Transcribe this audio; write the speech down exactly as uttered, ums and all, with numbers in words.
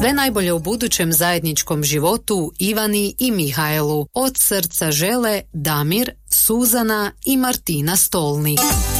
Sve najbolje u budućem zajedničkom životu Ivani i Mihajlu. Od srca žele Damir, Suzana i Martina Stolnik.